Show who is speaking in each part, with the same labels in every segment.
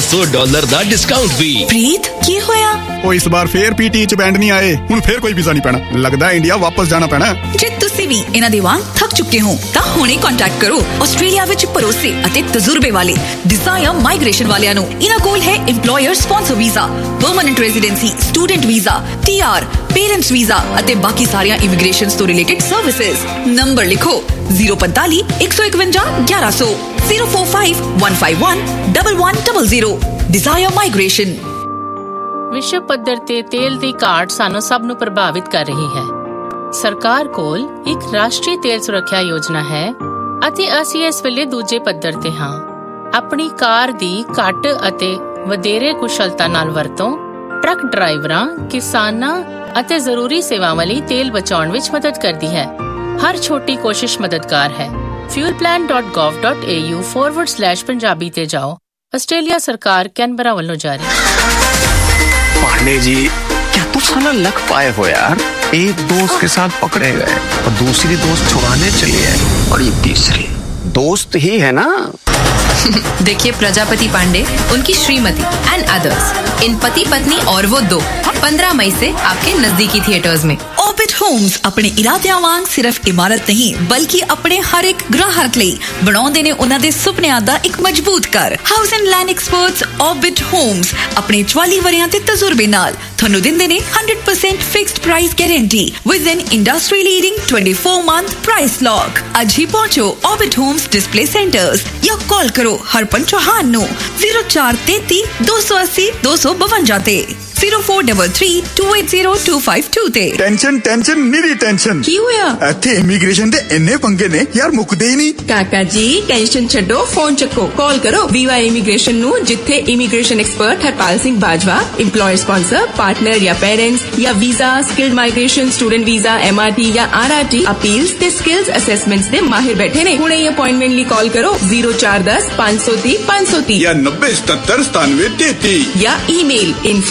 Speaker 1: $200 ਦਾ discount ਵੀ।
Speaker 2: ਪ੍ਰੀਤ ਕੀ ਹੋਇਆ?
Speaker 3: ਉਹ ਇਸ ਵਾਰ ਫੇਰ ਪੀਟੀ ਚ ਬੈਂਡ ਨਹੀਂ ਆਏ। ਹੁਣ ਫੇਰ ਕੋਈ ਵੀਜ਼ਾ ਨਹੀਂ ਪੈਣਾ। ਲੱਗਦਾ ਇੰਡੀਆ ਵਾਪਸ ਜਾਣਾ ਪੈਣਾ।
Speaker 2: ਜੇ ਤੁਸੀਂ ਵੀ ਇਹਨਾਂ ਦੇ ਵਾਂਗ ਥੱਕ ਚੁੱਕੇ ਹੋ ਤਾਂ ਹੁਣੇ ਕੰਟੈਕਟ ਕਰੋ ਆਸਟ੍ਰੇਲੀਆ ਵਿੱਚ ਭਰੋਸੇ ਅਤੇ ਤਜਰਬੇ ਵਾਲੇ ਡਿਜ਼ਾਇਰ ਮਾਈਗ੍ਰੇਸ਼ਨ ਵਾਲਿਆਂ ਨੂੰ। ਇਹਨਾਂ ਕੋਲ ਹੈ EMPLOYER SPONSOR visa, permanent residency, student visa, TR, parents visa ਅਤੇ ਬਾਕੀ ਸਾਰੀਆਂ ਇਮੀਗ੍ਰੇਸ਼ਨ ਤੋਂ ਰਿਲੇਟਡ ਸਰਵਿਸਿਜ਼। ਨੰਬਰ ਲਿਖੋ 045 151 1100 045 151 1100। Desire migration.
Speaker 4: ਵਿਸ਼ਵ ਪੱਧਰ ਤੇ ਤੇਲ ਦੀ ਘਾਟ ਸਾਨੂੰ ਸਭ ਨੂੰ ਪ੍ਰਭਾਵਿਤ ਕਰ ਰਹੀ ਹੈ। ਸਰਕਾਰ ਕੋਲ ਇੱਕ ਰਾਸ਼ਟਰੀ ਤੇਲ ਸੁਰੱਖਿਆ ਯੋਜਨਾ ਹੈ ਅਤੇ ਅਸੀਂ ਇਸ ਵੇਲੇ ਦੂਜੇ ਪੱਧਰ ਤੇ ਹਾਂ। ਆਪਣੀ ਕਾਰ ਦੀ ਘੱਟ ਅਤੇ ਵਧੇਰੇ ਕੁਸ਼ਲਤਾ ਨਾਲ ਵਰਤੋਂ ਟਰੱਕ ਡਰਾਈਵਰਾਂ, ਕਿਸਾਨਾਂ ਅਤੇ ਜ਼ਰੂਰੀ ਸੇਵਾਵਾਂ ਲਈ ਤੇਲ ਬਚਾਉਣ ਵਿੱਚ ਮਦਦ ਕਰਦੀ ਹੈ। ਹਰ ਛੋਟੀ ਕੋਸ਼ਿਸ਼ ਮਦਦਗਾਰ ਹੈ। fuelplan.gov.au/ਪੰਜਾਬੀ ਤੇ ਜਾਓ। ਆਸਟ੍ਰੇਲੀਆ सरकार कैनबरा वालों जारी।
Speaker 5: पांडे जी, क्या तो साला लक पाए हो यार। एक दोस्त के साथ पकड़े गए और दूसरी दोस्त छुड़ाने चली है और ये तीसरी दोस्त ही है ना।
Speaker 6: देखिए प्रजापति पांडे, उनकी श्रीमती एंड अदर्स, इन पति पत्नी और वो दो 15 मई से आपके नजदीकी थिएटर्स में।
Speaker 2: ऑर्बिट होम्स अपने इरादिਆਂ ਵਾਂਗ ਸਿਰਫ ਇਮਾਰਤ ਨਹੀਂ ਬਲਕਿ ਆਪਣੇ ਹਰ ਇੱਕ ਗ੍ਰਾਹਕ ਲਈ ਬਣਾਉਂਦੇ ਨੇ ਉਹਨਾਂ ਦੇ ਸੁਪਨਿਆਂ ਦਾ ਇੱਕ ਮਜ਼ਬੂਤ ਘਰ। House and land experts orbit homes ਆਪਣੇ 44 ਵਰਿਆਂ ਦੇ ਤਜਰਬੇ ਨਾਲ ਤੁਹਾਨੂੰ ਦਿੰਦੇ ਨੇ 100% fixed price guarantee with N industry leading 24 month price lock. ਅੱਜ ਹੀ ਪਹੁੰਚੋ ऑर्बिट ਹੋਮਸ ਡਿਸਪਲੇ ਸੈਂਟਰਸ ਜਾਂ ਕਾਲ ਕਰੋ ਹਰਪਨ ਚੌਹਾਨ ਨੂੰ 0433 280 252 ਤੇ 0433280252 ਤੇ।
Speaker 3: Tension ਨੀਰੀ tension.
Speaker 7: ਕੀ ਹੋਇਆ?
Speaker 3: ਇੱਥੇ ਇਮੀਗ੍ਰੇਸ਼ਨ ਦੇ ਇੰਨੇ ਪੰਗੇ ਨੇ ਯਾਰ, ਮੁੱਕਦੇ ਹੀ ਨਹੀਂ।
Speaker 7: ਕਾਕਾ ਜੀ ਟੈਨਸ਼ਨ ਛੱਡੋ, ਫੋਨ ਚੱਕੋ, ਕਾਲ ਕਰੋ VY ਇਮੀਗ੍ਰੇਸ਼ਨ ਨੂੰ, ਜਿੱਥੇ immigration expert Harpal Singh Bajwa, EMPLOYER SPONSOR, partner ਜਾਂ ਪੇਰੈਂਟਸ ਜਾਂ visa, skilled migration, student visa, MRT ਜਾਂ RRT ਅਪੀਲਸ ਤੇ ਸਕਿਲਸ ਅਸੈਸਮੈਂਟਸ ਦੇ ਮਾਹਿਰ ਬੈਠੇ ਨੇ। ਹੁਣੇ ਹੀ ਅਪਾਇੰਟਮੈਂਟ ਲਈ ਕਾਲ ਕਰੋ 0410 530 530
Speaker 3: ਜਾਂ 90779733
Speaker 7: ਜਾਂ ਈਮੇਲ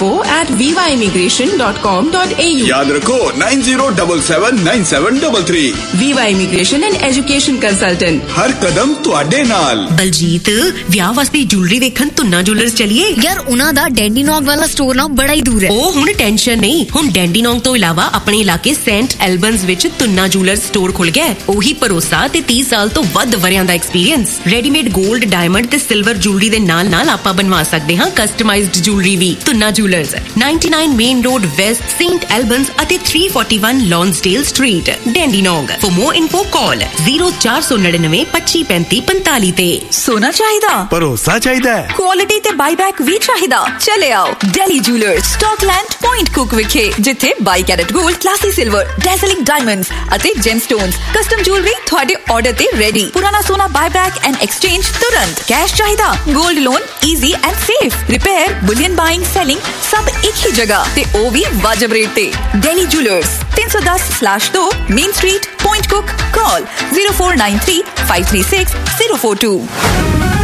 Speaker 7: info@vyimmigration.com.au।
Speaker 3: याद रखो 90779733।
Speaker 7: VY immigration and education consultant,
Speaker 3: हर कदम ਤੁਹਾਡੇ ਨਾਲ।
Speaker 8: ਬਲਜੀਤ, ਵਿਆਹ ਵਾਸਤੇ ਜੁਐਲਰੀ ਵੇਖਣ ਤੁੰਨਾ ਜੁਐਲਰਸ ਚਲੀਏ।
Speaker 9: ਯਾਰ ਉਹਨਾਂ ਦਾ ਡੈਂਡੀਨੋਂਗ ਵਾਲਾ ਸਟੋਰ ਨਾ ਬੜਾ ਹੀ ਦੂਰ ਹੈ।
Speaker 8: ਉਹ ਹੁਣ ਟੈਨਸ਼ਨ ਨਹੀਂ, ਹੁਣ ਡੈਂਡੀਨੋਂਗ ਤੋਂ ਇਲਾਵਾ ਆਪਣੇ ਇਲਾਕੇ ਸੇਂਟ ਐਲਬਨਸ ਵਿੱਚ ਤੁੰਨਾ ਜੁਐਲਰਸ ਸਟੋਰ ਖੁੱਲ ਗਿਆ। ਉਹੀ ਭਰੋਸਾ ਤੇ 30 ਸਾਲ ਤੋਂ ਵੱਧ ਵਰਿਆਂ ਦਾ ਐਕਸਪੀਰੀਅੰਸ। ਰੈਡੀਮੇਡ 골ਡ, ਡਾਇਮੰਡ ਤੇ ਸਿਲਵਰ ਜੁਐਲਰੀ ਦੇ ਨਾਲ ਆਪਾਂ ਬਣਵਾ ਸਕਦੇ ਹਾਂ ਕਸਟਮਾਈਜ਼ਡ ਜੁਐਲਰੀ ਵੀ। Tuna jewellers 99 main road West, Saint ਐਲਬਨਸ ਅਤੇ 341 ਲੌਂਸਡੇਲ street, ਡੈਂਡੀਨੋਂਗ। For more info call 0499 2535 45 ਤੇ।
Speaker 2: ਸੋਨਾ ਚਾਹੀਦਾ,
Speaker 3: ਭਰੋਸਾ ਚਾਹੀਦਾ,
Speaker 2: ਕੁਆਲਿਟੀ ਤੇ ਬਾਈਬੈਕ ਵੀ ਚਾਹੀਦਾ। ਚਲੇ ਆਓ ਦਿੱਲੀ ਜੁਐਲਰਸ, ਸਟਾਕਲੈਂਡ ਪੁਆਇੰਟ ਕੁਕ ਵਿਖੇ, ਜਿੱਥੇ 22 ਕੈਰਟ 골ਡ, ਕਲਾਸੀ ਸਿਲਵਰ, ਡੈਜ਼ਲਿੰਗ ਡਾਇਮੰਡਸ ਅਤੇ ਜੈਮਸਟੋਨਸ ਕਸਟਮ ਜੁਐਲਰੀ ਤੁਹਾਡੇ ਆਰਡਰ ਤੇ ਰੈਡੀ। ਪੁਰਾਣਾ ਸੋਨਾ ਬਾਈਬੈਕ ਐਂਡ ਐਕਸਚੇਂਜ ਤੁਰੰਤ। ਕੈਸ਼ ਚਾਹੀਦਾ, 골ਡ loan easy and safe. Repair, bullion buying, selling ਸਭ ਇੱਕ ਹੀ ਜਗ੍ਹਾ ਤੇ ਉਹ ਵੀ ਵਾਜਬ ਰੇਟ ਤੇ। Delhi jewellers 310/2 main street, point ਕੁਕ। ਕਾਲ 0493 536 042।